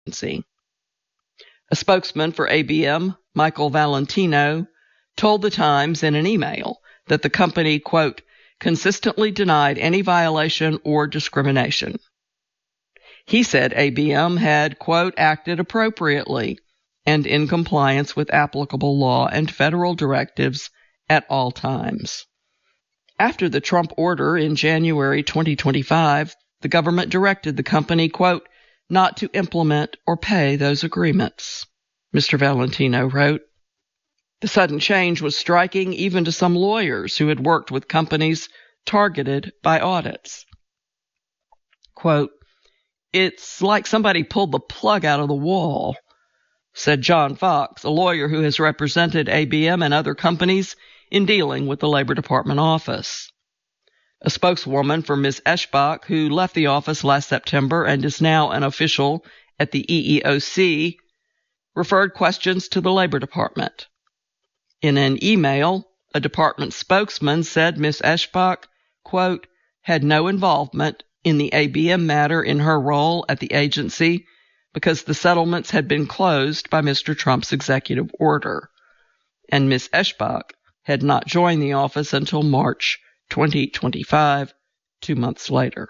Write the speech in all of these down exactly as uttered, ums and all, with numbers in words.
agency. A spokesman for A B M, Michael Valentino, told The Times in an email that the company, quote, consistently denied any violation or discrimination. He said A B M had, quote, acted appropriately and in compliance with applicable law and federal directives at all times. After the Trump order in January twenty twenty-five, the government directed the company, quote, not to implement or pay those agreements, Mister Valentino wrote. The sudden change was striking even to some lawyers who had worked with companies targeted by audits. Quote, it's like somebody pulled the plug out of the wall, said John Fox, a lawyer who has represented A B M and other companies in dealing with the Labor Department office. A spokeswoman for Miz Eschbach, who left the office last September and is now an official at the E E O C, referred questions to the Labor Department. In an email, a department spokesman said Miz Eschbach, quote, had no involvement in the A B M matter in her role at the agency because the settlements had been closed by Mister Trump's executive order, and Miz Eschbach had not joined the office until March twenty twenty-five, two months later.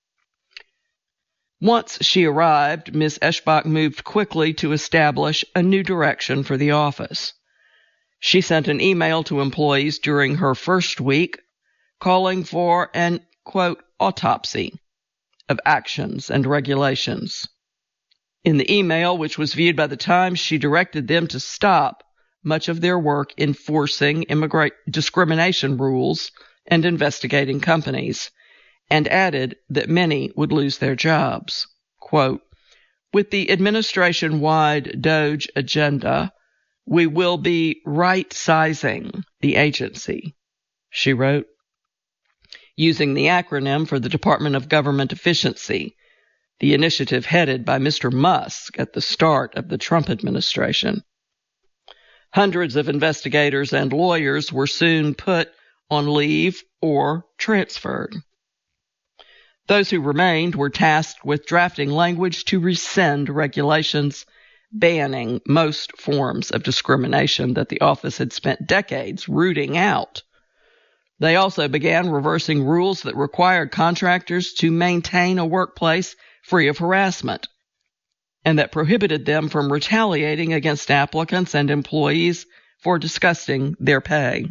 Once she arrived, Miz Eschbach moved quickly to establish a new direction for the office. She sent an email to employees during her first week calling for an, quote, autopsy of actions and regulations. In the email, which was viewed by the Times, she directed them to stop much of their work enforcing immigrant discrimination rules and investigating companies, and added that many would lose their jobs. Quote, with the administration-wide DOGE agenda, we will be right-sizing the agency, she wrote, using the acronym for the Department of Government Efficiency, the initiative headed by Mister Musk at the start of the Trump administration. Hundreds of investigators and lawyers were soon put on leave or transferred. Those who remained were tasked with drafting language to rescind regulations banning most forms of discrimination that the office had spent decades rooting out. They also began reversing rules that required contractors to maintain a workplace free of harassment, and that prohibited them from retaliating against applicants and employees for discussing their pay.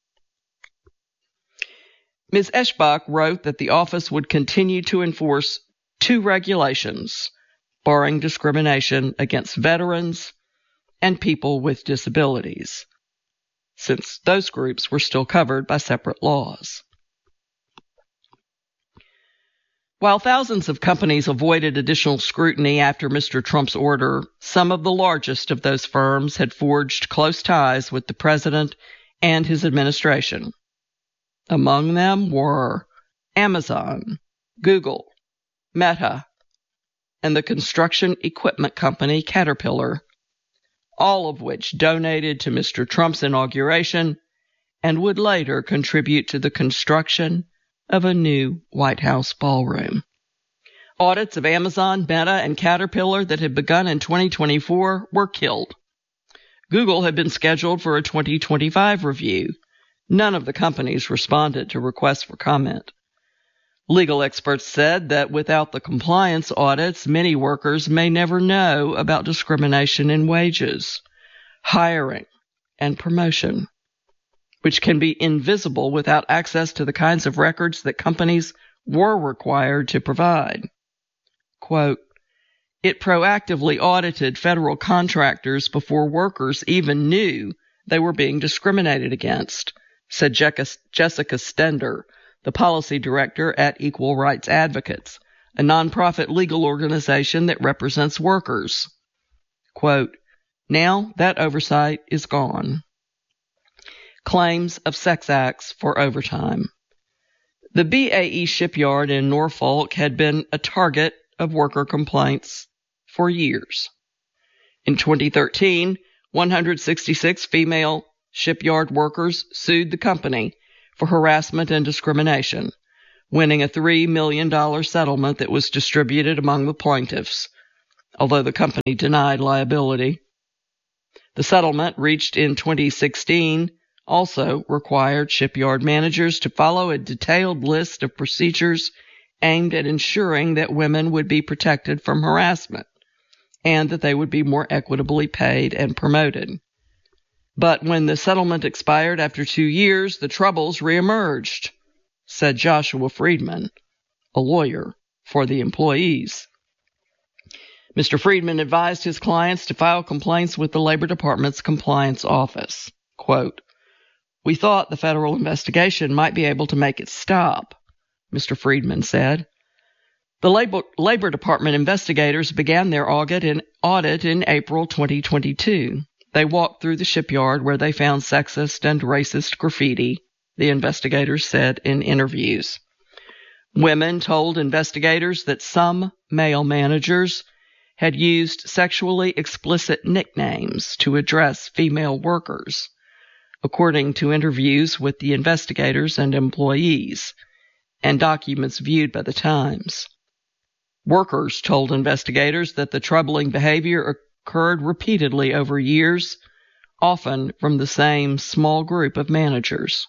Miz Eschbach wrote that the office would continue to enforce two regulations, barring discrimination against veterans and people with disabilities, since those groups were still covered by separate laws. While thousands of companies avoided additional scrutiny after Mister Trump's order, some of the largest of those firms had forged close ties with the president and his administration. Among them were Amazon, Google, Meta, and the construction equipment company Caterpillar, all of which donated to Mister Trump's inauguration and would later contribute to the construction of a new White House ballroom. Audits of Amazon, Meta, and Caterpillar that had begun in twenty twenty-four were killed. Google had been scheduled for a twenty twenty-five review. None of the companies responded to requests for comment. Legal experts said that without the compliance audits, many workers may never know about discrimination in wages, hiring, and promotion, which can be invisible without access to the kinds of records that companies were required to provide. Quote, it proactively audited federal contractors before workers even knew they were being discriminated against, said Jessica Stender, the policy director at Equal Rights Advocates, a nonprofit legal organization that represents workers. Quote, now that oversight is gone. Claims of sex acts for overtime. The B A E shipyard in Norfolk had been a target of worker complaints for years. In twenty thirteen, one hundred sixty-six female shipyard workers sued the company for harassment and discrimination, winning a three million dollars settlement that was distributed among the plaintiffs. although the company denied liability. The settlement, reached in twenty sixteen, also required shipyard managers to follow a detailed list of procedures aimed at ensuring that women would be protected from harassment and that they would be more equitably paid and promoted. But when the settlement expired after two years, the troubles reemerged, said Joshua Friedman, a lawyer for the employees. Mister Friedman advised his clients to file complaints with the Labor Department's compliance office. Quote, "We thought the federal investigation might be able to make it stop," Mister Friedman said. The Labor, Labor Department investigators began their audit in, audit in April twenty twenty-two. They walked through the shipyard where they found sexist and racist graffiti, the investigators said in interviews. Women told investigators that some male managers had used sexually explicit nicknames to address female workers, according to interviews with the investigators and employees, and documents viewed by the Times. Workers told investigators that the troubling behavior occurred repeatedly over years, often from the same small group of managers.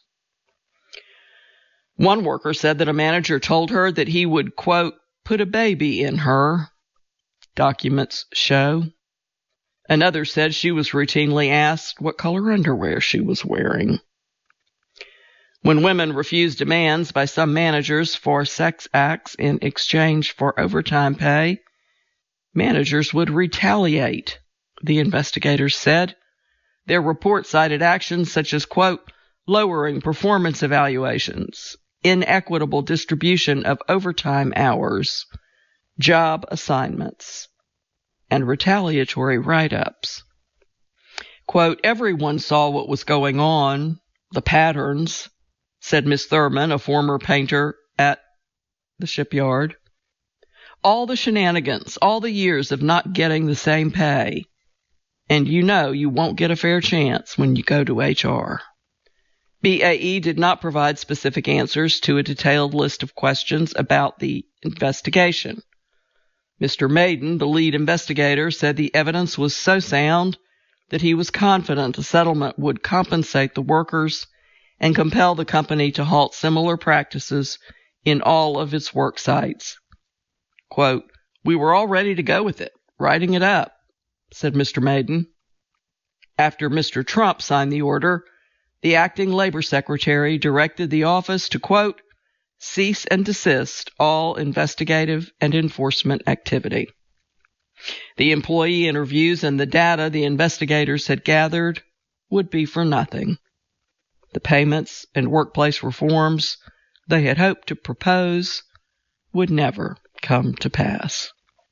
One worker said that a manager told her that he would, quote, "put a baby in her," documents show. Another said she was routinely asked what color underwear she was wearing. When women refused demands by some managers for sex acts in exchange for overtime pay, managers would retaliate, the investigators said. Their report cited actions such as, quote, lowering performance evaluations, inequitable distribution of overtime hours, job assignments, and retaliatory write-ups. Quote, "Everyone saw what was going on, the patterns," said Miss Thurman, a former painter at the shipyard. "All the shenanigans, all the years of not getting the same pay. And you know you won't get a fair chance when you go to H R. B A E did not provide specific answers to a detailed list of questions about the investigation. Mister Maiden, the lead investigator, said the evidence was so sound that he was confident the settlement would compensate the workers and compel the company to halt similar practices in all of its work sites. Quote, "We were all ready to go with it, writing it up," said Mister Maiden. After Mister Trump signed the order, the acting labor secretary directed the office to, quote, "cease and desist all investigative and enforcement activity." The employee interviews and the data the investigators had gathered would be for nothing. The payments and workplace reforms they had hoped to propose would never come to pass.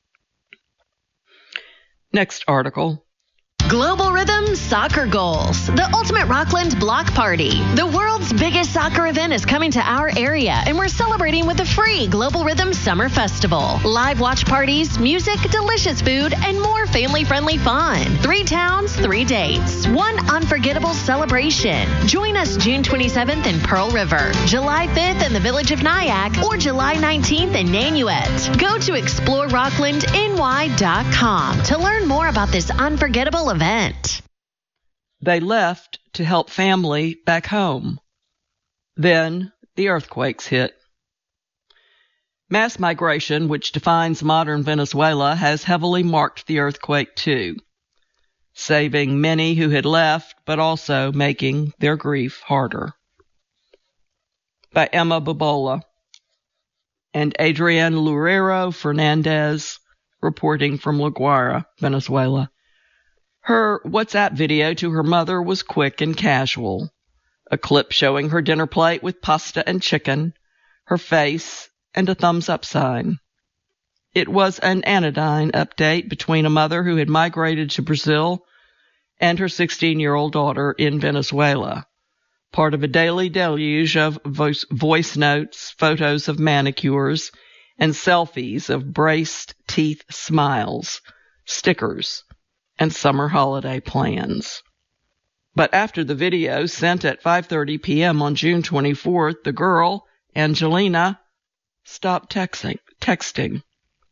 Next article. Global Rhythm Soccer Goals, the ultimate Rockland block party. The world's biggest soccer event is coming to our area, and we're celebrating with a free Global Rhythm Summer Festival. Live watch parties, music, delicious food, and more family-friendly fun. Three towns, three dates. One unforgettable celebration. Join us June twenty-seventh in Pearl River, July fifth in the village of Nyack, or July nineteenth in Nanuet. Go to explore rockland n y dot com to learn more about this unforgettable event. Event. They left to help family back home. Then the earthquakes hit. Mass migration, which defines modern Venezuela, has heavily marked the earthquake too, saving many who had left, but also making their grief harder. By Emma Babola and Adrienne Loureiro Fernandez, reporting from La Guaira, Venezuela. Her WhatsApp video to her mother was quick and casual. A clip showing her dinner plate with pasta and chicken, her face, and a thumbs-up sign. It was an anodyne update between a mother who had migrated to Brazil and her sixteen-year-old daughter in Venezuela, part of a daily deluge of voice, voice notes, photos of manicures, and selfies of braced teeth smiles, stickers, and summer holiday plans. But after the video sent at five thirty p.m. on June twenty-fourth, the girl, Angelina, stopped texting. texting.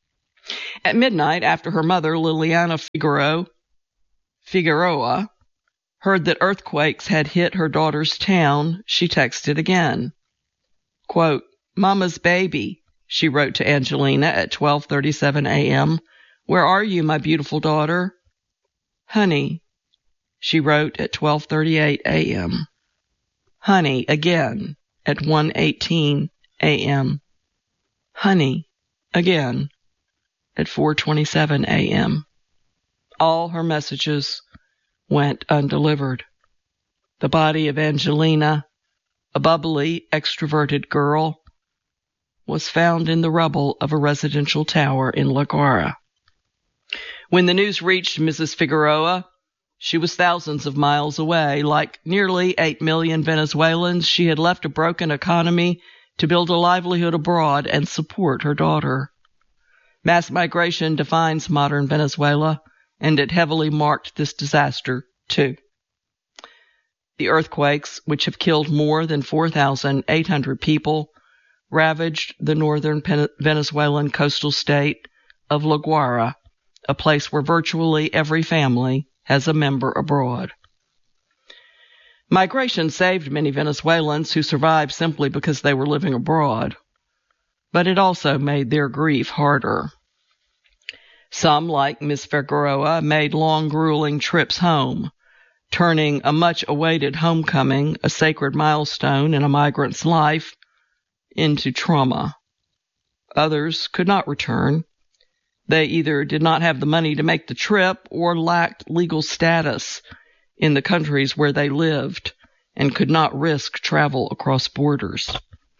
At midnight, after her mother, Liliana Figueroa, Figueroa, heard that earthquakes had hit her daughter's town, she texted again. Quote, "Mama's baby," she wrote to Angelina at twelve thirty-seven a.m. "Where are you, my beautiful daughter?" "Honey," she wrote at twelve thirty-eight a.m. "Honey," again at one eighteen a.m. "Honey," again at four twenty-seven a.m. All her messages went undelivered. The body of Angelina, a bubbly, extroverted girl, was found in the rubble of a residential tower in La Guaira. When the news reached Missus Figueroa, she was thousands of miles away. Like nearly eight million Venezuelans, she had left a broken economy to build a livelihood abroad and support her daughter. Mass migration defines modern Venezuela, and it heavily marked this disaster, too. The earthquakes, which have killed more than four thousand eight hundred people, ravaged the northern Venezuelan coastal state of La Guaira, a place where virtually every family has a member abroad. Migration saved many Venezuelans who survived simply because they were living abroad, but it also made their grief harder. Some, like Miss Figueroa, made long, grueling trips home, turning a much-awaited homecoming, a sacred milestone in a migrant's life, into trauma. Others could not return. They either did not have the money to make the trip or lacked legal status in the countries where they lived and could not risk travel across borders.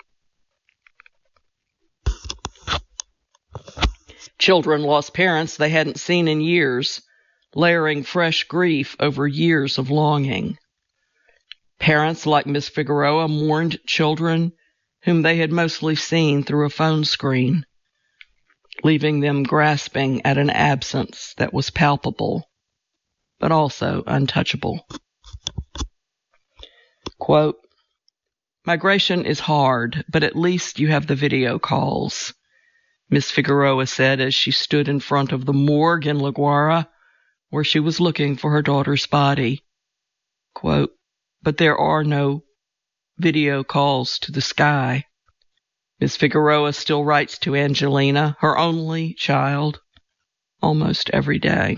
Children lost parents they hadn't seen in years, layering fresh grief over years of longing. Parents like Miss Figueroa mourned children whom they had mostly seen through a phone screen, leaving them grasping at an absence that was palpable, but also untouchable. Quote, "Migration is hard, but at least you have the video calls," Miss Figueroa said as she stood in front of the morgue in La Guaira, where she was looking for her daughter's body. Quote, "But there are no video calls to the sky." Miss Figueroa still writes to Angelina, her only child, almost every day.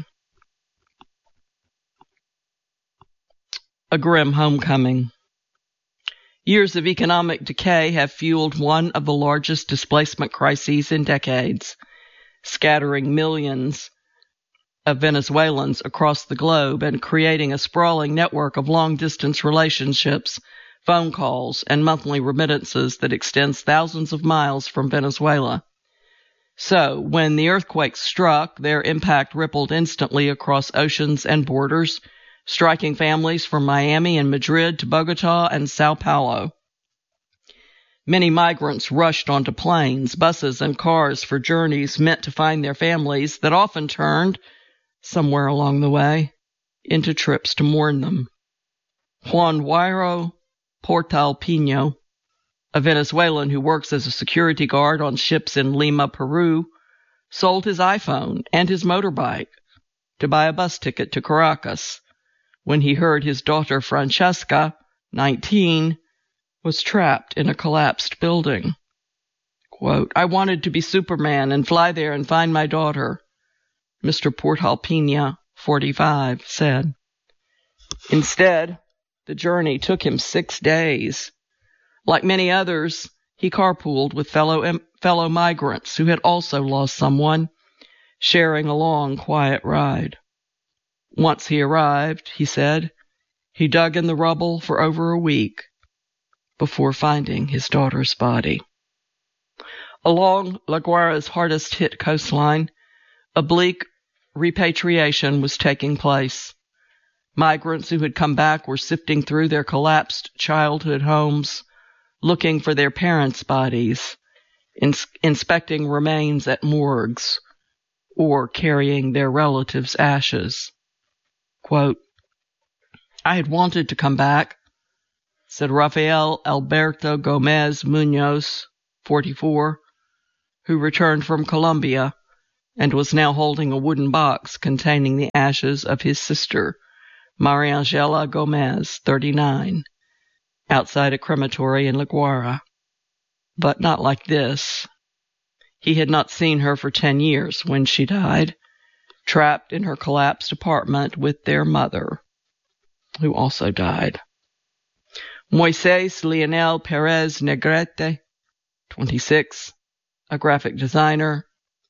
A grim homecoming. Years of economic decay have fueled one of the largest displacement crises in decades, scattering millions of Venezuelans across the globe and creating a sprawling network of long-distance relationships, phone calls, and monthly remittances that extends thousands of miles from Venezuela. So, when the earthquake struck, their impact rippled instantly across oceans and borders, striking families from Miami and Madrid to Bogota and Sao Paulo. Many migrants rushed onto planes, buses, and cars for journeys meant to find their families that often turned, somewhere along the way, into trips to mourn them. Juan Guairo Portal Pino, a Venezuelan who works as a security guard on ships in Lima, Peru, sold his iPhone and his motorbike to buy a bus ticket to Caracas when he heard his daughter Francesca, nineteen, was trapped in a collapsed building. Quote, "I wanted to be Superman and fly there and find my daughter," Mister Portal Pina, forty-five, said. Instead, the journey took him six days. Like many others, he carpooled with fellow fellow migrants who had also lost someone, sharing a long, quiet ride. Once he arrived, he said, he dug in the rubble for over a week before finding his daughter's body. Along La Guaira's hardest-hit coastline, a bleak repatriation was taking place. Migrants who had come back were sifting through their collapsed childhood homes, looking for their parents' bodies, ins- inspecting remains at morgues, or carrying their relatives' ashes. Quote, "I had wanted to come back," said Rafael Alberto Gomez Munoz, forty-four, who returned from Colombia and was now holding a wooden box containing the ashes of his sister, Mariangela Gomez, thirty-nine, outside a crematory in La Guaira. But not like this. He had not seen her for ten years when she died, trapped in her collapsed apartment with their mother, who also died. Moises Leonel Perez Negrete, twenty-six, a graphic designer,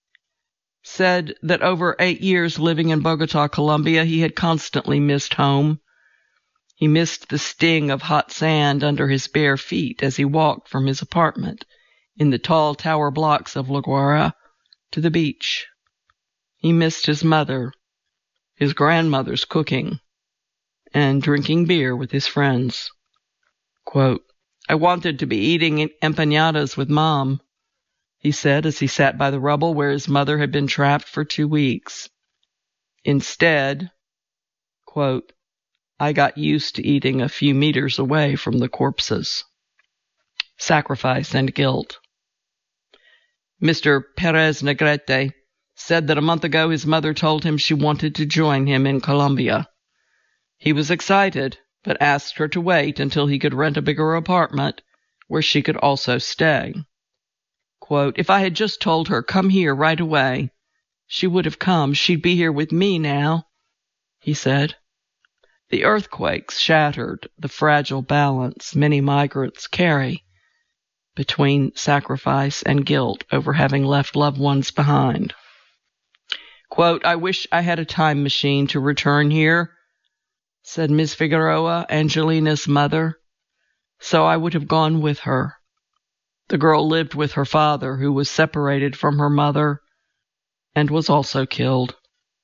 said that over eight years living in Bogota, Colombia, he had constantly missed home. He missed the sting of hot sand under his bare feet as he walked from his apartment in the tall tower blocks of La Guaira to the beach. He missed his mother, his grandmother's cooking, and drinking beer with his friends. Quote, I wanted to be eating empanadas with Mom, he said as he sat by the rubble where his mother had been trapped for two weeks. Instead, quote, I got used to eating a few meters away from the corpses. Sacrifice and guilt. Mister Perez Negrete said that a month ago his mother told him she wanted to join him in Colombia. He was excited, but asked her to wait until he could rent a bigger apartment where she could also stay. Quote, if I had just told her, come here right away, she would have come. She'd be here with me now, he said. The earthquakes shattered the fragile balance many migrants carry between sacrifice and guilt over having left loved ones behind. Quote, I wish I had a time machine to return here, said Miz Figueroa, Angelina's mother, so I would have gone with her. The girl lived with her father, who was separated from her mother and was also killed.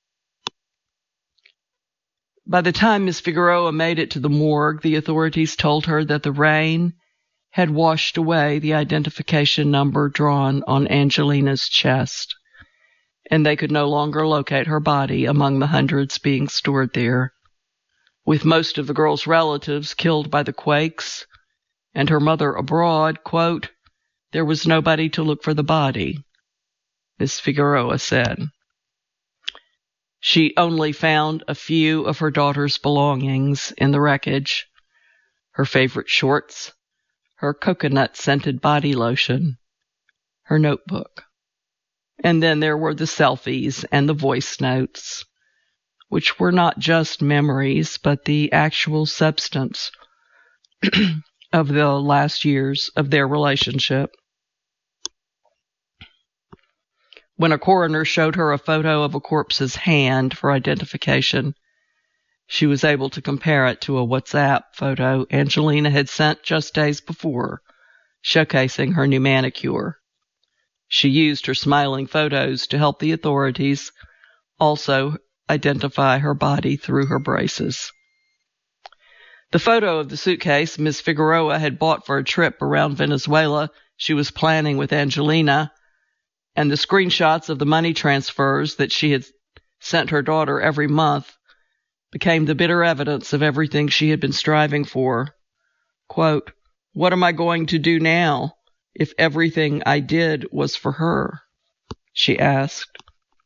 By the time Miz Figueroa made it to the morgue, the authorities told her that the rain had washed away the identification number drawn on Angelina's chest, and they could no longer locate her body among the hundreds being stored there. With most of the girl's relatives killed by the quakes and her mother abroad, quote, there was nobody to look for the body, Miz Figueroa said. She only found a few of her daughter's belongings in the wreckage, her favorite shorts, her coconut-scented body lotion, her notebook. And then there were the selfies and the voice notes, which were not just memories, but the actual substance of the last years of their relationship. When a coroner showed her a photo of a corpse's hand for identification, she was able to compare it to a WhatsApp photo Angelina had sent just days before, showcasing her new manicure. She used her smiling photos to help the authorities also identify her body through her braces. The photo of the suitcase Miz Figueroa had bought for a trip around Venezuela she was planning with Angelina, and the screenshots of the money transfers that she had sent her daughter every month became the bitter evidence of everything she had been striving for. Quote, what am I going to do now if everything I did was for her? She asked.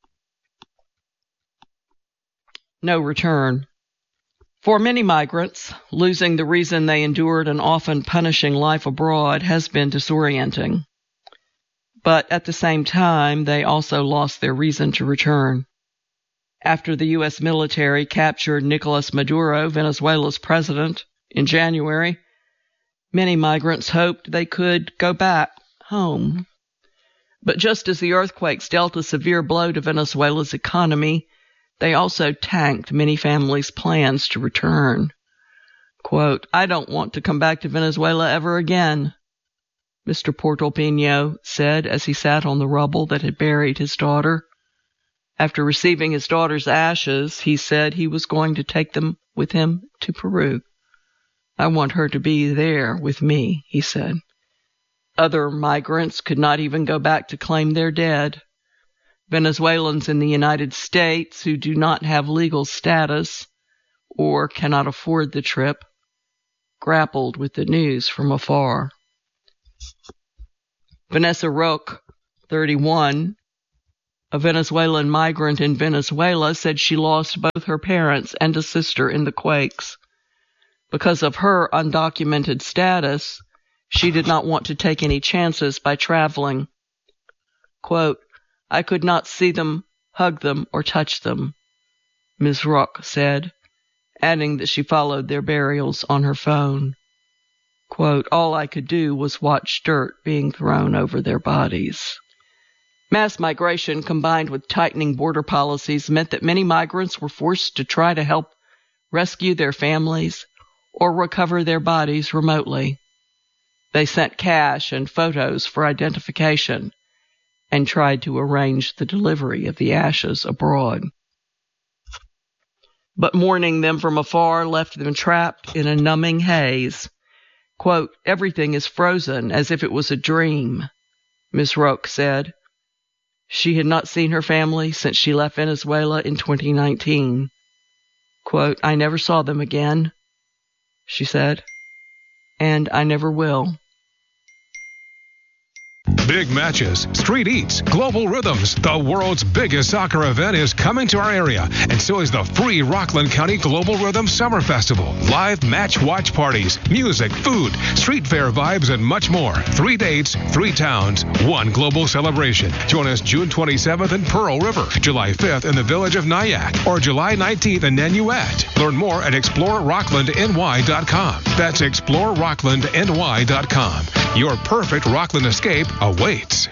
No return. For many migrants, losing the reason they endured an often punishing life abroad has been disorienting. But at the same time, they also lost their reason to return. After the U S military captured Nicolas Maduro, Venezuela's president, in January, many migrants hoped they could go back home. But just as the earthquakes dealt a severe blow to Venezuela's economy, they also tanked many families' plans to return. Quote, I don't want to come back to Venezuela ever again, Mister Portopino said as he sat on the rubble that had buried his daughter. After receiving his daughter's ashes, he said he was going to take them with him to Peru. I want her to be there with me, he said. Other migrants could not even go back to claim their dead. Venezuelans in the United States who do not have legal status or cannot afford the trip grappled with the news from afar. Vanessa Roque, thirty-one, a Venezuelan migrant in Venezuela, said she lost both her parents and a sister in the quakes. Because of her undocumented status, she did not want to take any chances by traveling. Quote, I could not see them, hug them, or touch them, Miz Rock said, adding that she followed their burials on her phone. Quote, all I could do was watch dirt being thrown over their bodies. Mass migration combined with tightening border policies meant that many migrants were forced to try to help rescue their families or recover their bodies remotely. They sent cash and photos for identification and tried to arrange the delivery of the ashes abroad. But mourning them from afar left them trapped in a numbing haze. Quote, everything is frozen as if it was a dream, Miz Roque said. She had not seen her family since she left Venezuela in twenty nineteen. Quote, I never saw them again, she said, and I never will. Big matches, street eats, global rhythms. The world's biggest soccer event is coming to our area, and so is the free Rockland County Global Rhythm Summer Festival. Live match watch parties, music, food, street fair vibes, and much more. Three dates, three towns, one global celebration. Join us June twenty-seventh in Pearl River, July fifth in the village of Nyack, or July nineteenth in Nanuet. Learn more at explore rockland n y dot com. That's explore rockland n y dot com. Your perfect Rockland escape awaits.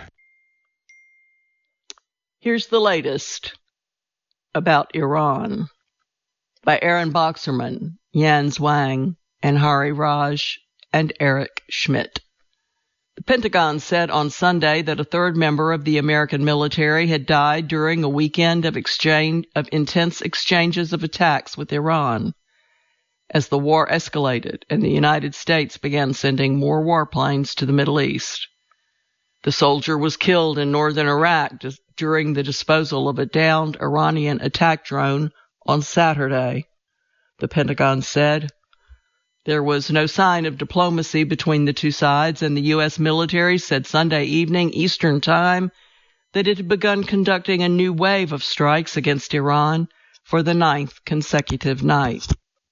Here's the latest about Iran by Aaron Boxerman, Jans Wang, and Hari Raj, and Eric Schmidt. The Pentagon said on Sunday that a third member of the American military had died during a weekend of exchange of intense exchanges of attacks with Iran, as the war escalated and the United States began sending more warplanes to the Middle East. The soldier was killed in northern Iraq during the disposal of a downed Iranian attack drone on Saturday, the Pentagon said. There was no sign of diplomacy between the two sides, and the U S military said Sunday evening Eastern Time that it had begun conducting a new wave of strikes against Iran for the ninth consecutive night.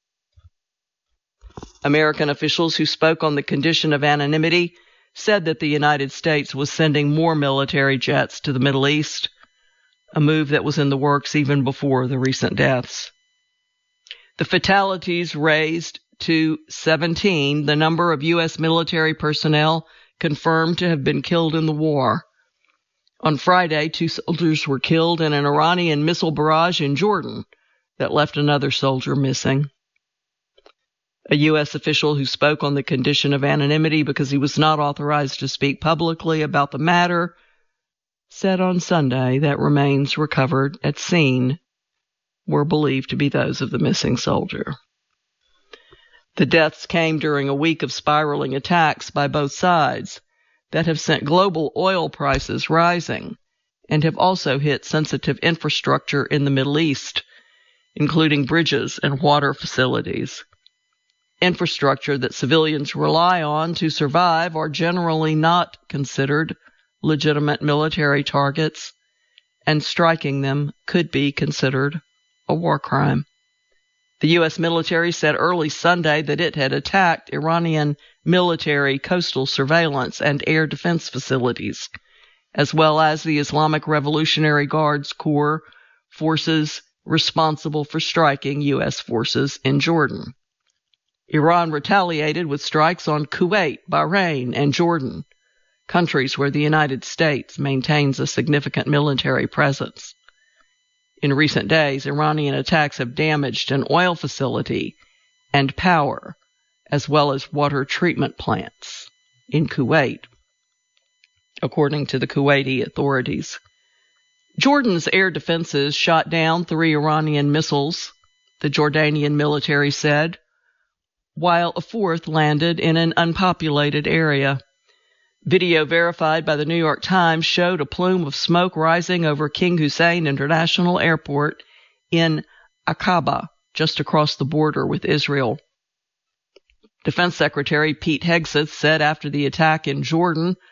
American officials who spoke on the condition of anonymity said that the United States was sending more military jets to the Middle East, a move that was in the works even before the recent deaths. The fatalities raised to seventeen the number of U S military personnel confirmed to have been killed in the war. On Friday, two soldiers were killed in an Iranian missile barrage in Jordan that left another soldier missing. A U S official who spoke on the condition of anonymity because he was not authorized to speak publicly about the matter said on Sunday that remains recovered at scene were believed to be those of the missing soldier. The deaths came during a week of spiraling attacks by both sides that have sent global oil prices rising and have also hit sensitive infrastructure in the Middle East, including bridges and water facilities. Infrastructure that civilians rely on to survive are generally not considered legitimate military targets, and striking them could be considered a war crime. The U S military said early Sunday that it had attacked Iranian military coastal surveillance and air defense facilities, as well as the Islamic Revolutionary Guards Corps forces responsible for striking U S forces in Jordan. Iran retaliated with strikes on Kuwait, Bahrain, and Jordan, countries where the United States maintains a significant military presence. In recent days, Iranian attacks have damaged an oil facility and power, as well as water treatment plants in Kuwait, according to the Kuwaiti authorities. Jordan's air defenses shot down three Iranian missiles, the Jordanian military said, while a fourth landed in an unpopulated area. Video verified by the New York Times showed a plume of smoke rising over King Hussein International Airport in Aqaba, just across the border with Israel. Defense Secretary Pete Hegseth said after the attack in Jordan,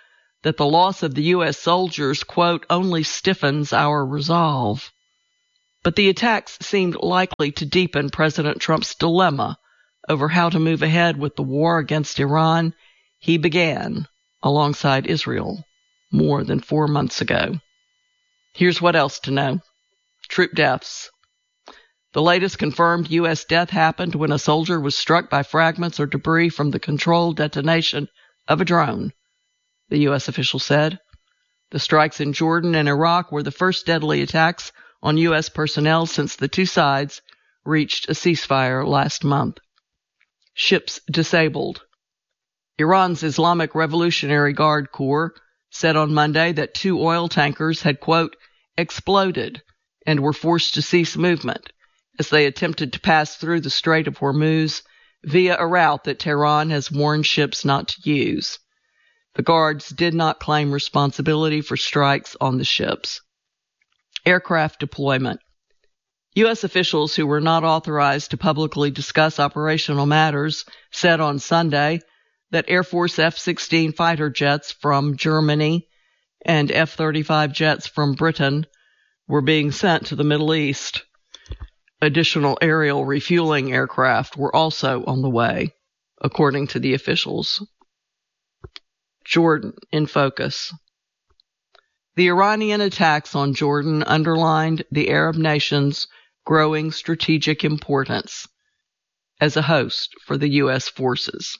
that the loss of the U S soldiers, quote, only stiffens our resolve. But the attacks seemed likely to deepen President Trump's dilemma over how to move ahead with the war against Iran he began alongside Israel more than four months ago. Here's what else to know. Troop deaths. The latest confirmed U S death happened when a soldier was struck by fragments or debris from the controlled detonation of a drone, the U S official said. The strikes in Jordan and Iraq were the first deadly attacks on U S personnel since the two sides reached a ceasefire last month. Ships disabled. Iran's Islamic Revolutionary Guard Corps said on Monday that two oil tankers had, quote, exploded and were forced to cease movement as they attempted to pass through the Strait of Hormuz via a route that Tehran has warned ships not to use. The guards did not claim responsibility for strikes on the ships. Aircraft deployment. U S officials who were not authorized to publicly discuss operational matters said on Sunday that Air Force F sixteen fighter jets from Germany and F thirty-five jets from Britain were being sent to the Middle East. Additional aerial refueling aircraft were also on the way, according to the officials. Jordan in focus. The Iranian attacks on Jordan underlined the Arab nation's growing strategic importance as a host for the U S forces.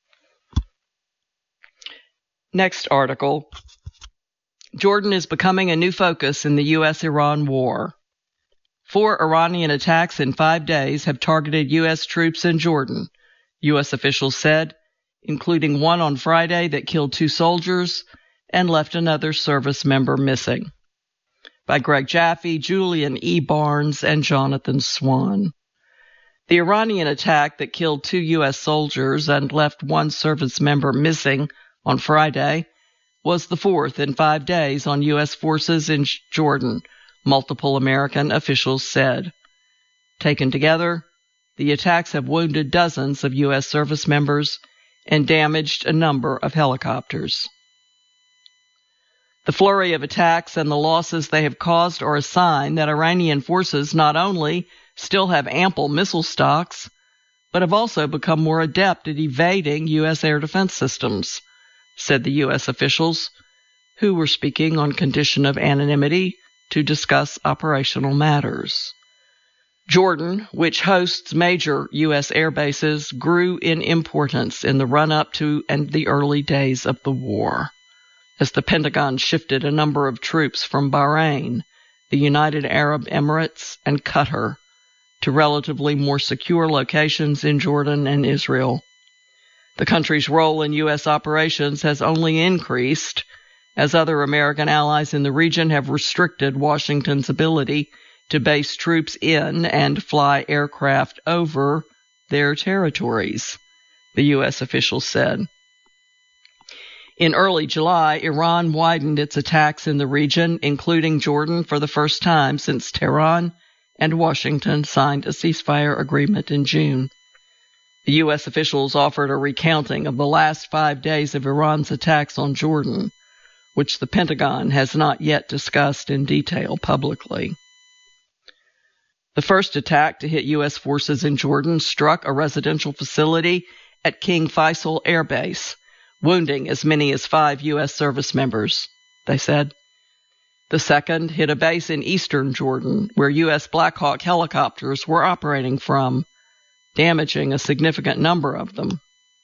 Next article. Jordan is becoming a new focus in the U S Iran war. Four Iranian attacks in five days have targeted U S troops in Jordan, U S officials said, including one on Friday that killed two soldiers and left another service member missing. By Greg Jaffe, Julian E. Barnes, and Jonathan Swan. The Iranian attack that killed two U S soldiers and left one service member missing on Friday was the fourth in five days on U S forces in Jordan, multiple American officials said. Taken together, the attacks have wounded dozens of U S service members and damaged a number of helicopters. The flurry of attacks and the losses they have caused are a sign that Iranian forces not only still have ample missile stocks, but have also become more adept at evading U S air defense systems, said the U S officials, who were speaking on condition of anonymity to discuss operational matters. Jordan, which hosts major U S air bases, grew in importance in the run-up to and the early days of the war, as the Pentagon shifted a number of troops from Bahrain, the United Arab Emirates, and Qatar to relatively more secure locations in Jordan and Israel. The country's role in U S operations has only increased as other American allies in the region have restricted Washington's ability to base troops in and fly aircraft over their territories, the U S officials said. In early July, Iran widened its attacks in the region, including Jordan, for the first time since Tehran and Washington signed a ceasefire agreement in June. The U S officials offered a recounting of the last five days of Iran's attacks on Jordan, which the Pentagon has not yet discussed in detail publicly. The first attack to hit U S forces in Jordan struck a residential facility at King Faisal Air Base, wounding as many as five U S service members, they said. The second hit a base in eastern Jordan, where U S Black Hawk helicopters were operating from, damaging a significant number of them.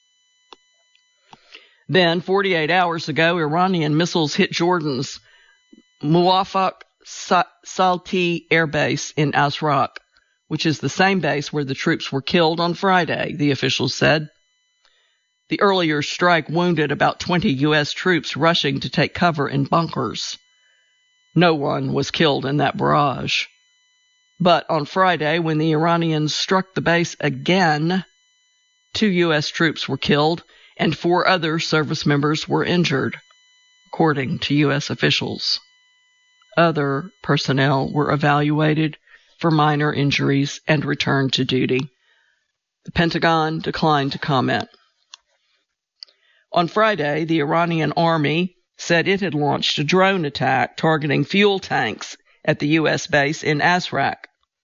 Then, forty-eight hours ago, Iranian missiles hit Jordan's Muwafaq Salti Air Base in Azraq, which is the same base where the troops were killed on Friday, the officials said. The earlier strike wounded about twenty U S troops rushing to take cover in bunkers. No one was killed in that barrage. But on Friday, when the Iranians struck the base again, two U S troops were killed and four other service members were injured, according to U S officials. Other personnel were evaluated for minor injuries and returned to duty. The Pentagon declined to comment. On Friday, the Iranian army said it had launched a drone attack targeting fuel tanks at the U S base in Azraq.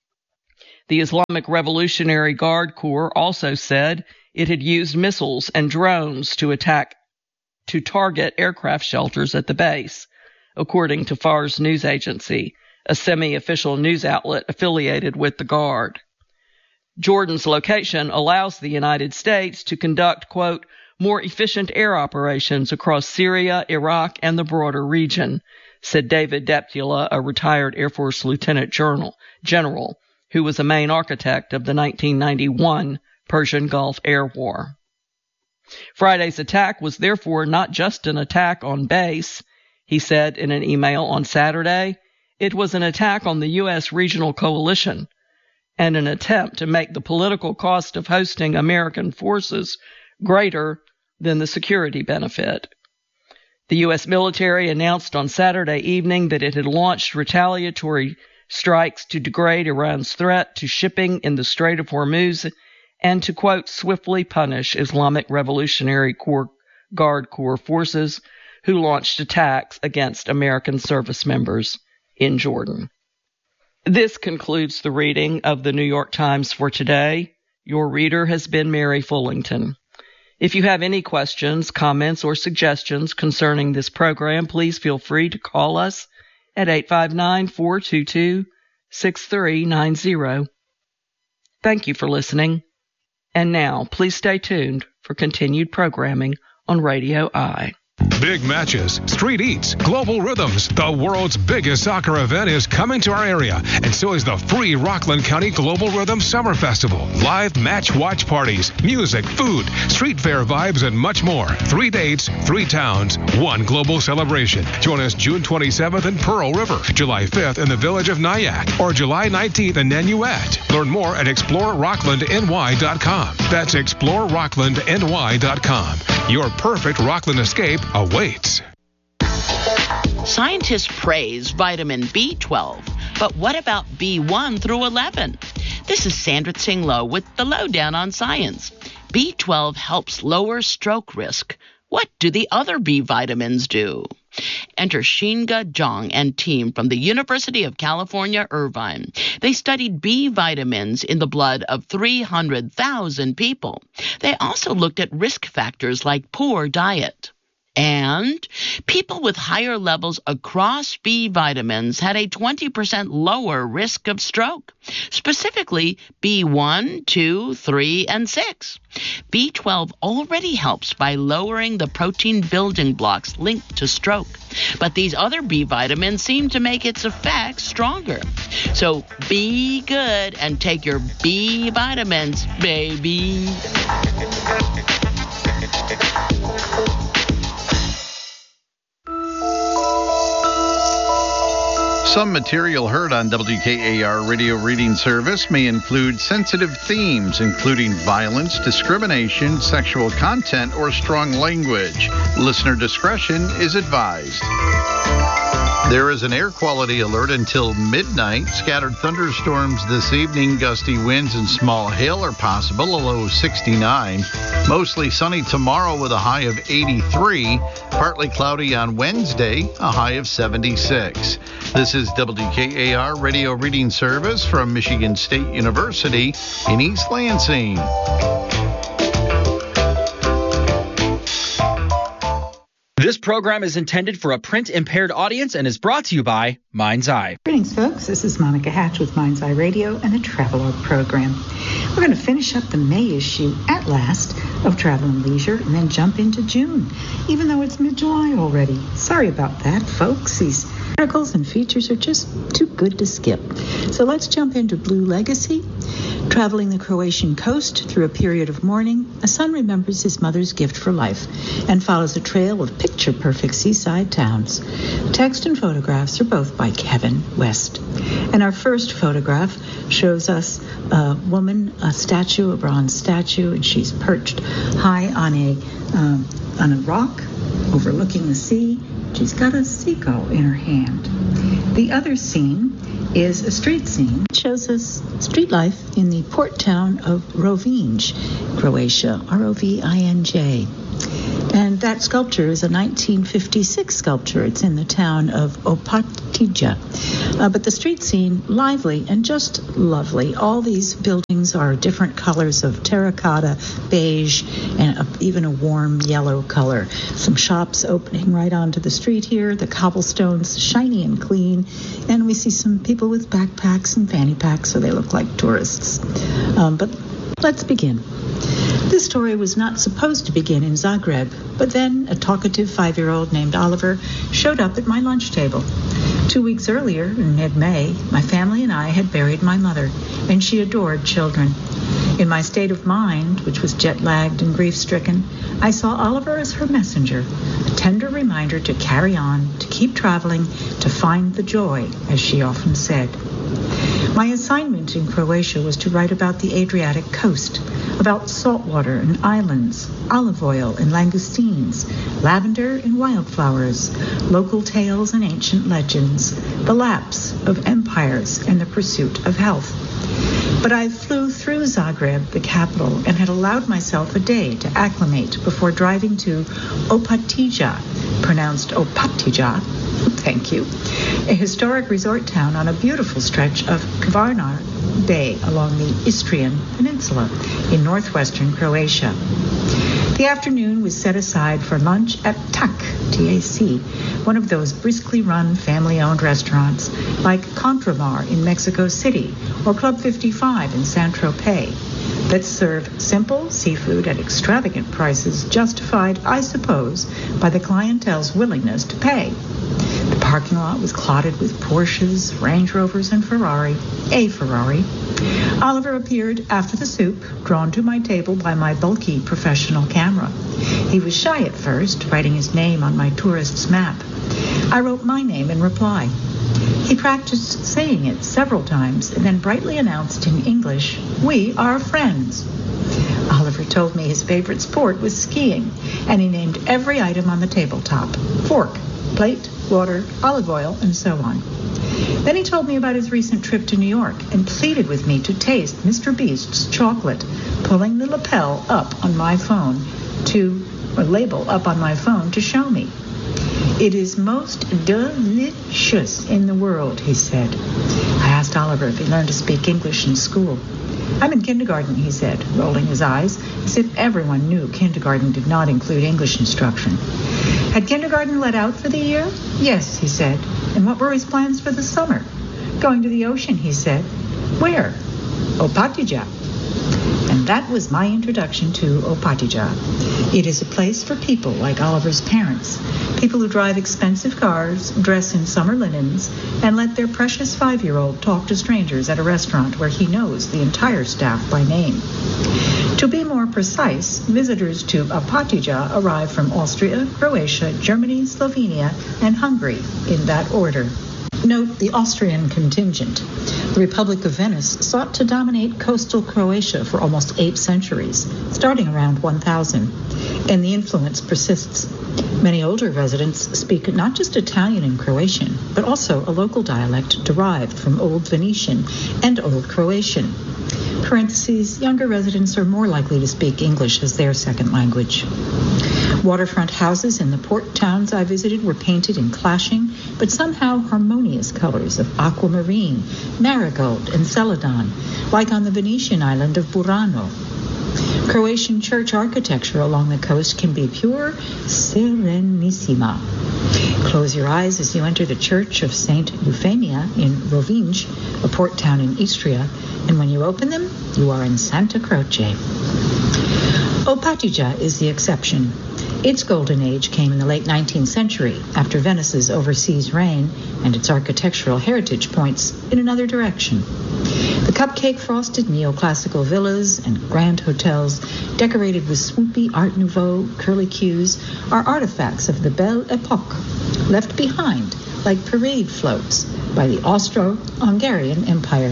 The Islamic Revolutionary Guard Corps also said it had used missiles and drones to attack to target aircraft shelters at the base, according to Fars news agency, a semi-official news outlet affiliated with the Guard. Jordan's location allows the United States to conduct, quote, more efficient air operations across Syria, Iraq, and the broader region, said David Deptula, a retired Air Force Lieutenant General, who was a main architect of the nineteen ninety-one Persian Gulf Air War. Friday's attack was therefore not just an attack on base, he said in an email on Saturday. It was an attack on the U S regional coalition and an attempt to make the political cost of hosting American forces greater than the security benefit. The U S military announced on Saturday evening that it had launched retaliatory strikes to degrade Iran's threat to shipping in the Strait of Hormuz and to, quote, swiftly punish Islamic Revolutionary Corps, Guard Corps forces who launched attacks against American service members in Jordan. This concludes the reading of the New York Times for today. Your reader has been Mary Fullington. If you have any questions, comments, or suggestions concerning this program, please feel free to call us at eight five nine, four two two, six three nine zero. Thank you for listening. And now, please stay tuned for continued programming on Radio I. Big matches, street eats, global rhythms. The world's biggest soccer event is coming to our area, and so is the free Rockland County Global Rhythm Summer Festival. Live match watch parties, music, food, street fair vibes, and much more. Three dates, three towns, one global celebration. Join us June twenty-seventh in Pearl River, July fifth in the village of Nyack, or July nineteenth in Nanuet. Learn more at explore rockland n y dot com. That's explore rockland n y dot com. Your perfect Rockland escape awaits. Scientists praise vitamin B twelve, but what about B one through eleven? This is Sandra Tsinglow with the Lowdown on Science. B twelve helps lower stroke risk. What do the other B vitamins do? Enter Shinga Zhang and team from the University of California, Irvine. They studied B vitamins in the blood of three hundred thousand people. They also looked at risk factors like poor diet. And people with higher levels across B vitamins had a twenty percent lower risk of stroke, specifically B one, two, three, and six. B twelve already helps by lowering the protein building blocks linked to stroke, but these other B vitamins seem to make its effects stronger. So be good and take your B vitamins, baby. Some material heard on W K A R Radio Reading Service may include sensitive themes, including violence, discrimination, sexual content, or strong language. Listener discretion is advised. There is an air quality alert until midnight. Scattered thunderstorms this evening, gusty winds and small hail are possible, a low of sixty-nine. Mostly sunny tomorrow with a high of eighty-three. Partly cloudy on Wednesday, a high of seventy-six. This is W K A R Radio Reading Service from Michigan State University in East Lansing. This program is intended for a print-impaired audience and is brought to you by Mind's Eye. Greetings, folks. This is Monica Hatch with Mind's Eye Radio and the Travelogue program. We're going to finish up the May issue at last of Travel and Leisure and then jump into June, even though it's mid-July already. Sorry about that, folks. These articles and features are just too good to skip. So let's jump into Blue Legacy. Traveling the Croatian coast through a period of mourning, a son remembers his mother's gift for life and follows a trail of picture-perfect seaside towns. Text and photographs are both by Kevin West. And our first photograph shows us a woman, a statue, a bronze statue, and she's perched high on a um, on a rock overlooking the sea. She's got a seagull in her hand. The other scene is a street scene. It shows us street life in the port town of Rovinj, Croatia, R O V I N J. And that sculpture is a nineteen fifty-six sculpture. It's in the town of Opatija. Uh, but the street scene, lively and just lovely. All these buildings are different colors of terracotta, beige, and a, even a warm yellow color. Some shops opening right onto the street here. The cobblestones shiny and clean. And we see some people with backpacks and fanny packs, so they look like tourists. Um, but let's begin. This story was not supposed to begin in Zagreb, but then a talkative five-year-old named Oliver showed up at my lunch table. Two weeks earlier, in mid-May, my family and I had buried my mother, and she adored children. In my state of mind, which was jet-lagged and grief-stricken, I saw Oliver as her messenger, a tender reminder to carry on, to keep traveling, to find the joy, as she often said. My assignment in Croatia was to write about the Adriatic coast, about saltwater and islands, olive oil and langoustines, lavender and wildflowers, local tales and ancient legends, the lapse of empires and the pursuit of health. But I flew through Zagreb, the capital, and had allowed myself a day to acclimate before driving to Opatija, pronounced Opatija, thank you, a historic resort town on a beautiful stretch of Kvarnar Bay along the Istrian Peninsula in northwestern Croatia. The afternoon was set aside for lunch at Tak, T A C, one of those briskly run family-owned restaurants like Contramar in Mexico City or Club fifty-five in Saint-Tropez that serve simple seafood at extravagant prices justified, I suppose, by the clientele's willingness to pay. The parking lot was clotted with Porsches, Range Rovers, and Ferrari, a Ferrari. Oliver appeared after the soup, drawn to my table by my bulky professional camera. He was shy at first, writing his name on my tourist's map. I wrote my name in reply. He practiced saying it several times and then brightly announced in English, "We are friends." Oliver told me his favorite sport was skiing, and he named every item on the tabletop: fork, plate, water, olive oil, and so on. Then he told me about his recent trip to New York and pleaded with me to taste Mister Beast's chocolate, pulling the lapel up on my phone to, or label up on my phone to show me. "It is most delicious in the world," he said. I asked Oliver if he learned to speak English in school. "I'm in kindergarten," he said, rolling his eyes, as if everyone knew kindergarten did not include English instruction. Had kindergarten let out for the year? "Yes," he said. "And what were his plans for the summer?" "Going to the ocean," he said. "Where?" "Opatija." And that was my introduction to Opatija. It is a place for people like Oliver's parents, people who drive expensive cars, dress in summer linens, and let their precious five-year-old talk to strangers at a restaurant where he knows the entire staff by name. To be more precise, visitors to Opatija arrive from Austria, Croatia, Germany, Slovenia, and Hungary, in that order. Note the Austrian contingent. The Republic of Venice sought to dominate coastal Croatia for almost eight centuries, starting around one thousand, and the influence persists. Many older residents speak not just Italian and Croatian, but also a local dialect derived from Old Venetian and Old Croatian. Parentheses, younger residents are more likely to speak English as their second language. Waterfront houses in the port towns I visited were painted in clashing but somehow harmonious colors of aquamarine, marigold, and celadon, like on the Venetian island of Burano. Croatian church architecture along the coast can be pure serenissima. Close your eyes as you enter the church of Saint Euphemia in Rovinj, a port town in Istria, and when you open them, you are in Santa Croce. Opatija is the exception. Its golden age came in the late nineteenth century, after Venice's overseas reign and its architectural heritage points in another direction. The cupcake-frosted neoclassical villas and grand hotels decorated with swoopy Art Nouveau curlicues are artifacts of the Belle Epoque, left behind like parade floats by the Austro-Hungarian Empire.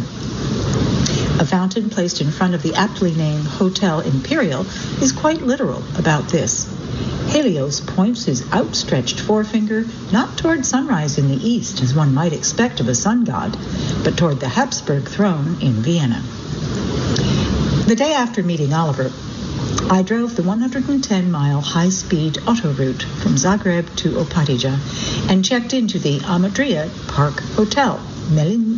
A fountain placed in front of the aptly named Hotel Imperial is quite literal about this. Helios points his outstretched forefinger not toward sunrise in the east, as one might expect of a sun god, but toward the Habsburg throne in Vienna. The day after meeting Oliver, I drove the one hundred ten mile high-speed autoroute from Zagreb to Opatija and checked into the Amadria Park Hotel, Milenij,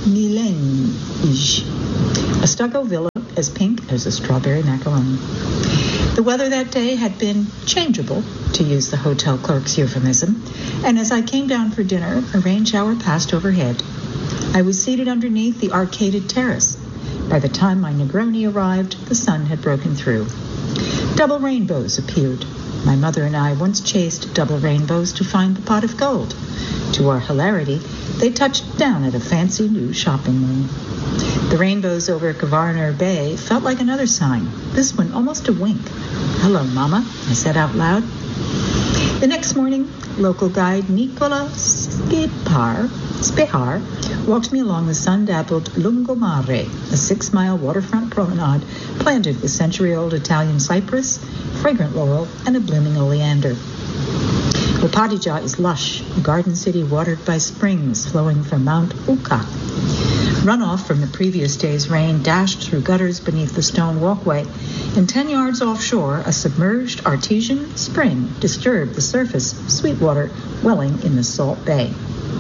a stucco villa as pink as a strawberry macaroni. The weather that day had been changeable, to use the hotel clerk's euphemism, and as I came down for dinner, a rain shower passed overhead. I was seated underneath the arcaded terrace. By the time my Negroni arrived, the sun had broken through. Double rainbows appeared. My mother and I once chased double rainbows to find the pot of gold. To our hilarity, they touched down at a fancy new shopping mall. The rainbows over Kavarner Bay felt like another sign, this one almost a wink. "Hello, Mama," I said out loud. The next morning, local guide Nicola Spehar, Spehar walked me along the sun-dappled Lungomare, a six-mile waterfront promenade planted with century-old Italian cypress, fragrant laurel, and a blooming oleander. Opatija is lush, a garden city watered by springs flowing from Mount Uka. Runoff from the previous day's rain dashed through gutters beneath the stone walkway, and ten yards offshore, a submerged artesian spring disturbed the surface of sweet water welling in the salt bay.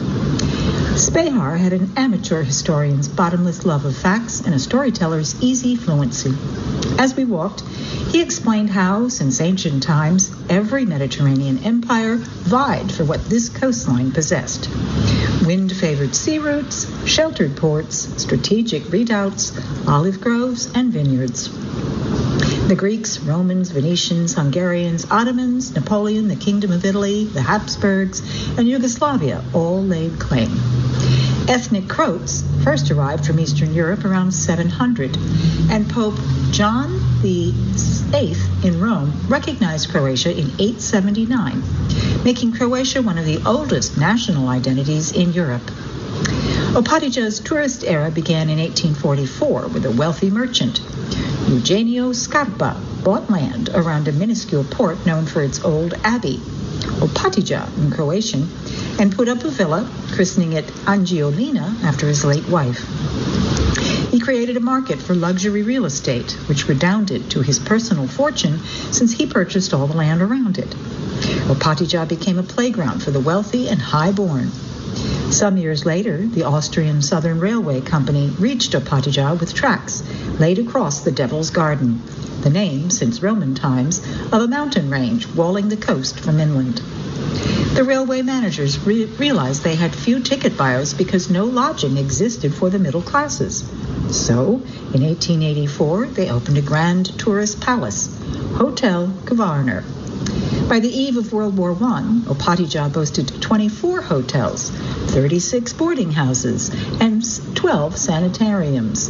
Spehar had an amateur historian's bottomless love of facts and a storyteller's easy fluency. As we walked, he explained how, since ancient times, every Mediterranean empire vied for what this coastline possessed. Wind-favored sea routes, sheltered ports, strategic redoubts, olive groves, and vineyards. The Greeks, Romans, Venetians, Hungarians, Ottomans, Napoleon, the Kingdom of Italy, the Habsburgs, and Yugoslavia all laid claim. Ethnic Croats first arrived from Eastern Europe around seven hundred, and Pope John the Eighth in Rome recognized Croatia in eight seventy-nine, making Croatia one of the oldest national identities in Europe. Opatija's tourist era began in eighteen forty-four with a wealthy merchant, Eugenio Scarpa, bought land around a minuscule port known for its old abbey, Opatija in Croatian, and put up a villa, christening it Angiolina after his late wife. He created a market for luxury real estate, which redounded to his personal fortune since he purchased all the land around it. Opatija became a playground for the wealthy and high-born. Some years later, the Austrian Southern Railway Company reached Opatija with tracks laid across the Devil's Garden, the name, since Roman times, of a mountain range walling the coast from inland. The railway managers re- realized they had few ticket buyers because no lodging existed for the middle classes. So, in eighteen eighty-four, they opened a grand tourist palace, Hotel Kavarner. By the eve of World War One, Opatija boasted twenty-four hotels, thirty-six boarding houses, and twelve sanitariums,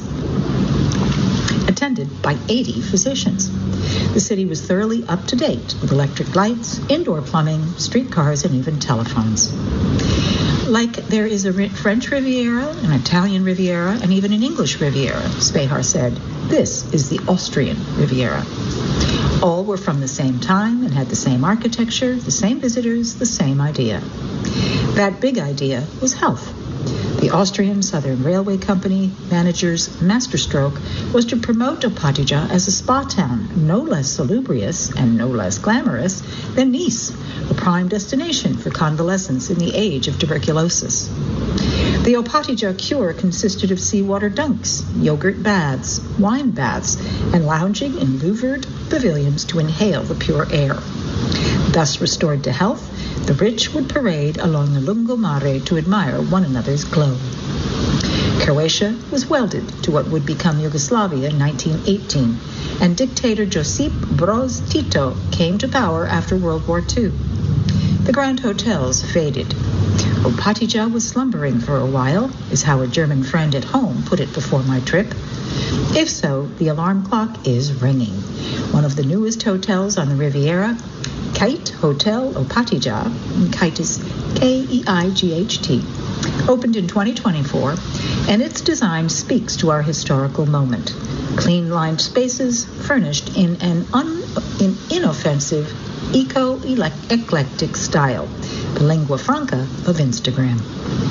attended by eighty physicians. The city was thoroughly up to date with electric lights, indoor plumbing, streetcars, and even telephones. Like there is a French Riviera, an Italian Riviera, and even an English Riviera, Spehar said, this is the Austrian Riviera. All were from the same time and had the same architecture, the same visitors, the same idea. That big idea was health. The Austrian Southern Railway Company manager's masterstroke was to promote Opatija as a spa town, no less salubrious and no less glamorous than Nice, a prime destination for convalescents in the age of tuberculosis. The Opatija cure consisted of seawater dunks, yogurt baths, wine baths, and lounging in louvered pavilions to inhale the pure air. Thus restored to health, the rich would parade along the Lungomare to admire one another's glow. Croatia was welded to what would become Yugoslavia in nineteen eighteen, and dictator Josip Broz Tito came to power after World War Two. The grand hotels faded. Opatija was slumbering for a while, is how a German friend at home put it before my trip. If so, the alarm clock is ringing. One of the newest hotels on the Riviera, Kite Hotel Opatija, and Kite is K E I G H T, opened in twenty twenty-four, and its design speaks to our historical moment. Clean-lined spaces furnished in an un- in inoffensive, eco-eclectic style, the lingua franca of Instagram.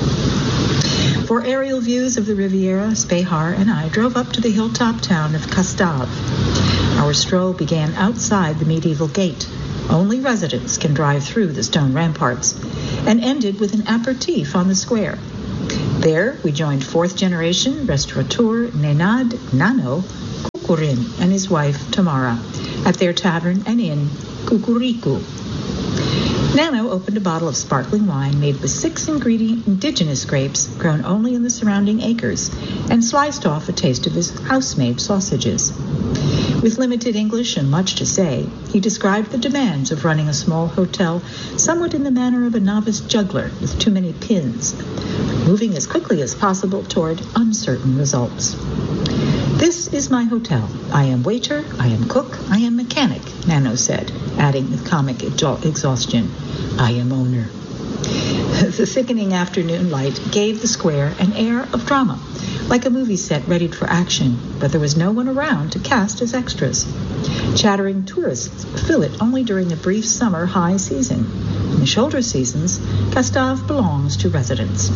For aerial views of the Riviera, Spehar and I drove up to the hilltop town of Kastav. Our stroll began outside the medieval gate. Only residents can drive through the stone ramparts, and ended with an aperitif on the square. There, we joined fourth-generation restaurateur Nenad Nano Kukurin and his wife Tamara at their tavern and inn, Kukuriku. Nano opened a bottle of sparkling wine made with six-ingredient indigenous grapes grown only in the surrounding acres, and sliced off a taste of his house-made sausages. With limited English and much to say, he described the demands of running a small hotel somewhat in the manner of a novice juggler with too many pins, moving as quickly as possible toward uncertain results. This is my hotel. I am waiter, I am cook, I am mechanic, Nano said, adding with comic exha- exhaustion, I am owner. The thickening afternoon light gave the square an air of drama, like a movie set readied for action, but there was no one around to cast as extras. Chattering tourists fill it only during the brief summer high season. In the shoulder seasons, Gustav belongs to residents.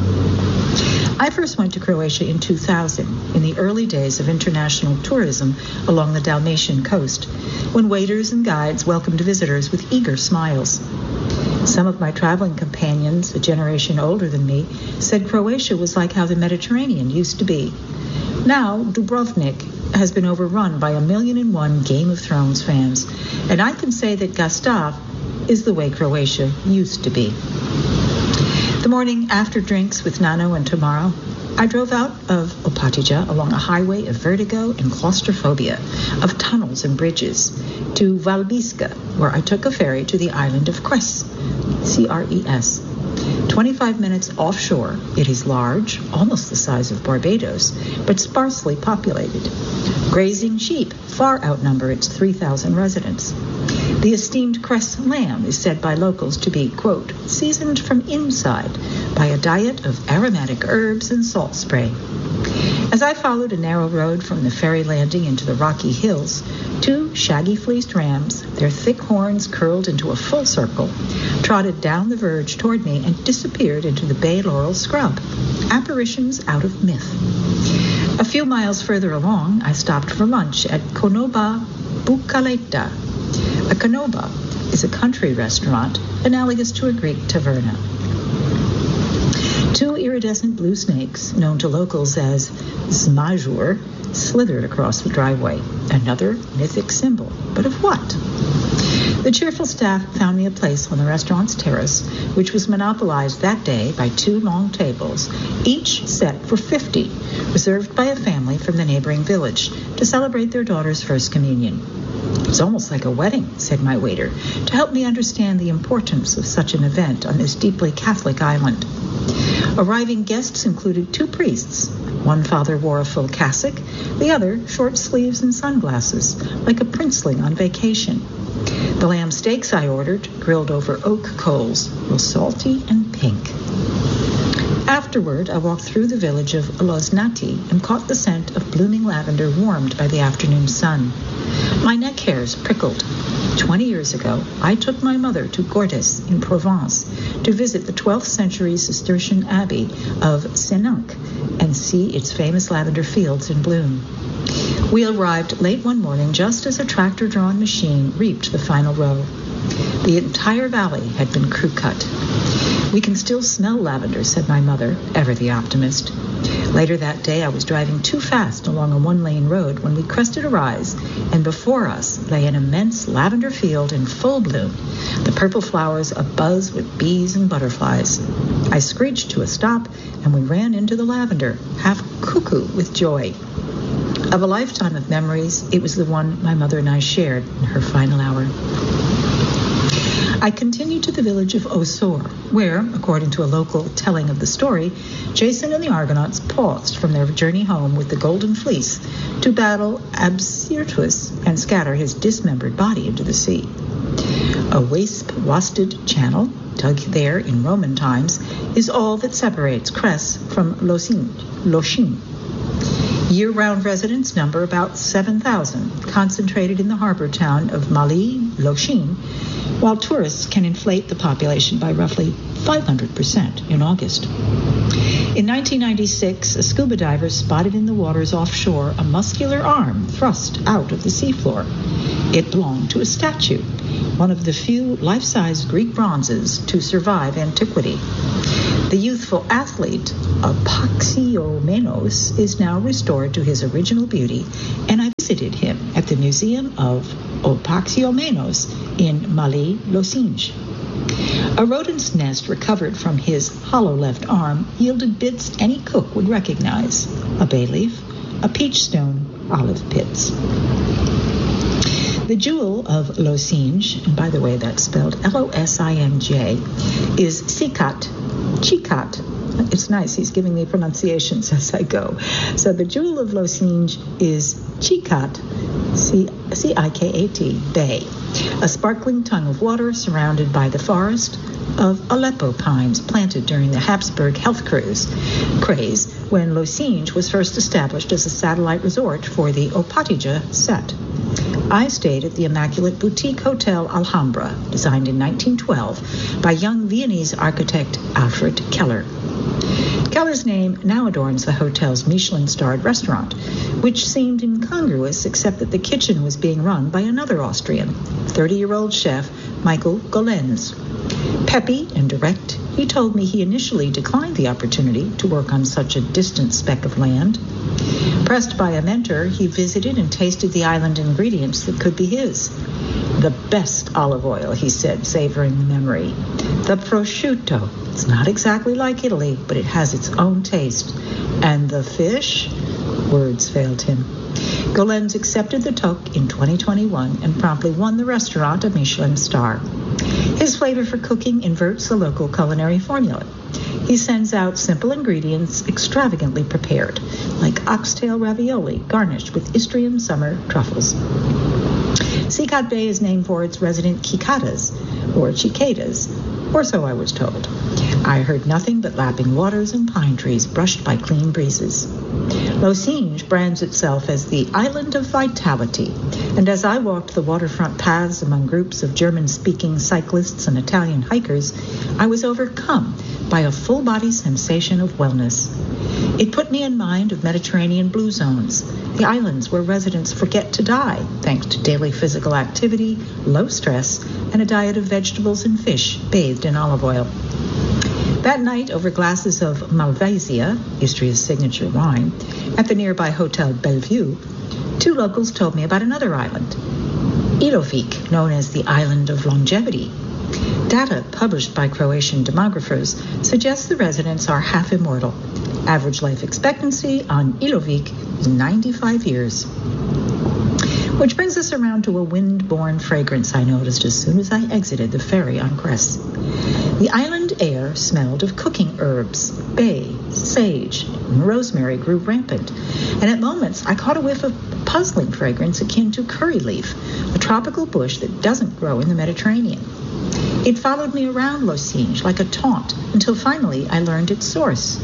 I first went to Croatia in two thousand, in the early days of international tourism along the Dalmatian coast, when waiters and guides welcomed visitors with eager smiles. Some of my traveling companions, a generation older than me, said Croatia was like how the Mediterranean used to be. Now, Dubrovnik has been overrun by a million and one Game of Thrones fans, and I can say that Gustav is the way Croatia used to be. The morning after drinks with Nano and Tamara, I drove out of Opatija along a highway of vertigo and claustrophobia, of tunnels and bridges, to Valbiska, where I took a ferry to the island of Cres, C R E S. twenty-five minutes offshore, it is large, almost the size of Barbados, but sparsely populated. Grazing sheep far outnumber its three thousand residents. The esteemed Cres lamb is said by locals to be, quote, seasoned from inside by a diet of aromatic herbs and salt spray. As I followed a narrow road from the ferry landing into the rocky hills, two shaggy-fleeced rams, their thick horns curled into a full circle, trotted down the verge toward me and disappeared into the bay laurel scrub, apparitions out of myth. A few miles further along, I stopped for lunch at Konoba Bukaleta. A Konoba is a country restaurant analogous to a Greek taverna. Two iridescent blue snakes, known to locals as Zmajur, slithered across the driveway. Another mythic symbol. But of what? The cheerful staff found me a place on the restaurant's terrace, which was monopolized that day by two long tables, each set for fifty, reserved by a family from the neighboring village to celebrate their daughter's first communion. It's almost like a wedding, said my waiter, to help me understand the importance of such an event on this deeply Catholic island. Arriving guests included two priests. One father wore a full cassock, the other short sleeves and sunglasses, like a princeling on vacation. The lamb steaks I ordered, grilled over oak coals, were salty and pink. Afterward, I walked through the village of Loznati and caught the scent of blooming lavender warmed by the afternoon sun. My neck hairs prickled. Twenty years ago, I took my mother to Gordes in Provence to visit the twelfth century Cistercian abbey of Senanc and see its famous lavender fields in bloom. We arrived late one morning just as a tractor-drawn machine reaped the final row. The entire valley had been crew-cut. We can still smell lavender, said my mother, ever the optimist. Later that day, I was driving too fast along a one-lane road when we crested a rise, and before us lay an immense lavender field in full bloom, the purple flowers abuzz with bees and butterflies. I screeched to a stop, and we ran into the lavender, half cuckoo with joy. Of a lifetime of memories, it was the one my mother and I shared in her final hour. I continued to the village of Osor, where, according to a local telling of the story, Jason and the Argonauts paused from their journey home with the Golden Fleece to battle Absyrtus and scatter his dismembered body into the sea. A wasp-wasted channel, dug there in Roman times, is all that separates Cres from Lochin. Lochin. Year-round residents number about seven thousand, concentrated in the harbor town of Mali, Lochin, while tourists can inflate the population by roughly five hundred percent in August. In nineteen ninety-six, a scuba diver spotted in the waters offshore a muscular arm thrust out of the seafloor. It belonged to a statue, one of the few life-size Greek bronzes to survive antiquity. The youthful athlete, Apaxiomenos, is now restored to his original beauty, and I visited him at the Museum of Apaxiomenos in Mali-Losinj. A rodent's nest recovered from his hollow left arm yielded bits any cook would recognize: a bay leaf, a peach stone, olive pits. The jewel of Losinj, and by the way, that's spelled L O S I N J, is Cikat. Cikat. It's nice. He's giving me pronunciations as I go. So the jewel of Losinj is Cikat, C I K A T, Bay, a sparkling tongue of water surrounded by the forest of Aleppo pines planted during the Habsburg health cruise craze when Losinj was first established as a satellite resort for the Opatija set. I stayed at the immaculate boutique hotel Alhambra, designed in nineteen twelve by young Viennese architect Alfred Keller. Keller's name now adorns the hotel's Michelin-starred restaurant, which seemed incongruous except that the kitchen was being run by another Austrian, thirty-year-old chef Michael Golenz. Peppy and direct, he told me he initially declined the opportunity to work on such a distant speck of land. Pressed by a mentor, he visited and tasted the island ingredients that could be his. The best olive oil, he said, savoring the memory. The prosciutto. It's not exactly like Italy, but it has its own taste. And the fish? Words failed him. Golenz accepted the toque in twenty twenty-one and promptly won the restaurant a Michelin star. His flavor for cooking inverts the local culinary formula. He sends out simple ingredients extravagantly prepared, like oxtail ravioli garnished with Istrian summer truffles. Cikat Bay is named for its resident cicadas, or cicadas, or so I was told. I heard nothing but lapping waters and pine trees brushed by clean breezes. Losinj brands itself as the island of vitality, and as I walked the waterfront paths among groups of German-speaking cyclists and Italian hikers, I was overcome by a full-body sensation of wellness. It put me in mind of Mediterranean blue zones, the islands where residents forget to die thanks to daily physical activity, low stress, and a diet of vegetables and fish bathed in olive oil. That night, over glasses of Malvasia, Istria's signature wine, at the nearby Hotel Bellevue, two locals told me about another island, Ilovik, known as the Island of Longevity. Data published by Croatian demographers suggests the residents are half immortal. Average life expectancy on Ilovik is ninety-five years. Which brings us around to a wind-borne fragrance I noticed as soon as I exited the ferry on Kres. The island air smelled of cooking herbs. Bay, sage, and rosemary grew rampant, and at moments I caught a whiff of puzzling fragrance akin to curry leaf, a tropical bush that doesn't grow in the Mediterranean. It followed me around Losinj like a taunt until finally I learned its source.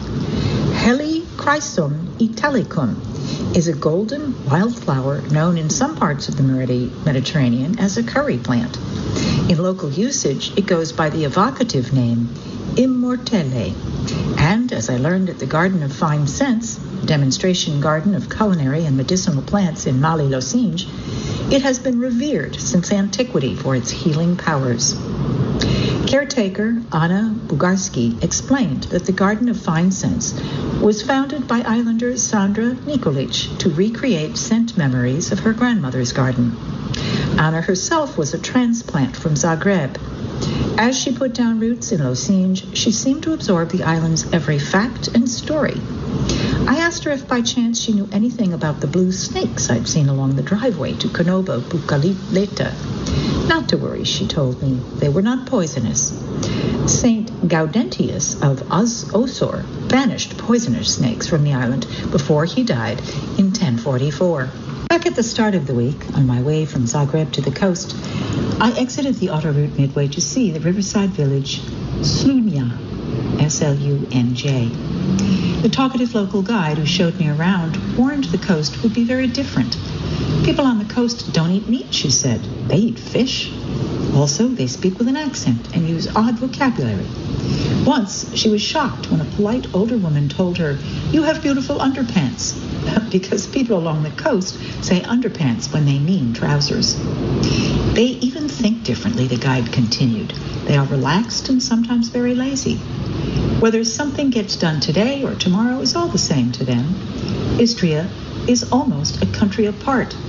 Helichrysum italicum is a golden wildflower known in some parts of the Mediterranean as a curry plant. In local usage, it goes by the evocative name Immortelle. And, as I learned at the Garden of Fine Scents, demonstration garden of culinary and medicinal plants in Mali-Losinj, it has been revered since antiquity for its healing powers. Caretaker Anna Bugarski explained that the Garden of Fine Scents was founded by islander Sandra Nikolic to recreate scent memories of her grandmother's garden. Anna herself was a transplant from Zagreb. As she put down roots in Losinj, she seemed to absorb the island's every fact and story. I asked her if by chance she knew anything about the blue snakes I'd seen along the driveway to Konobo Bukaleta. Not to worry, she told me. They were not poisonous. Saint Gaudentius of Osor banished poisonous snakes from the island before he died in ten forty-four. Back at the start of the week, on my way from Zagreb to the coast, I exited the autoroute midway to see the riverside village Slunja, S L U N J. The talkative local guide who showed me around warned the coast would be very different. People on the coast don't eat meat, she said. They eat fish. Also, they speak with an accent and use odd vocabulary. Once, she was shocked when a polite older woman told her, "You have beautiful underpants," because people along the coast say underpants when they mean trousers. They even think differently, the guide continued. They are relaxed and sometimes very lazy. Whether something gets done today or tomorrow is all the same to them. Istria is almost a country apart